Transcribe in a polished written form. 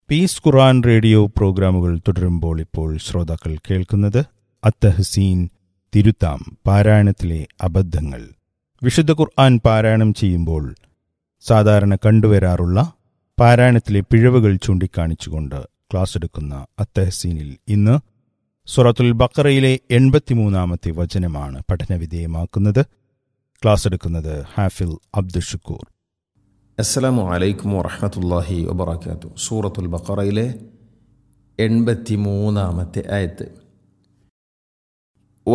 Piece ഖുർആൻ radio പ്രോഗ്രാമുകൾ തുടരുമ്പോൾ ഇപ്പോൾ ശ്രോതാക്കൾ കേൾക്കുന്നത് അത്തഹസീൻ തിരുത്താം പാരായണത്തിലെ അബദ്ധങ്ങൾ. വിശുദ്ധ ഖുർആൻ പാരായണം ചെയ്യുമ്പോൾ സാധാരണ കണ്ടുവരാറുള്ള പാരായണത്തിലെ പിഴവുകൾ ചൂണ്ടിക്കാണിച്ചുകൊണ്ട് ക്ലാസ് എടുക്കുന്ന അത്തഹസീനിൽ ഇന്ന് സൂറത്തുൽ ബഖറയിലെ 83-ാമത്തെ വചനമാണ് പഠനവിധേയമാക്കുന്നത്. ക്ലാസ് എടുക്കുന്നത് ഹാഫിൽ അബ്ദുഷുക്കൂർ. അസ്സലാമു അലൈക്കും വറഹ്മത്തുള്ളാഹി വബറകാതുഹു. സൂറത്തുൽ ബഖറയിലെ 83-ാമത്തെ ആയത്ത്.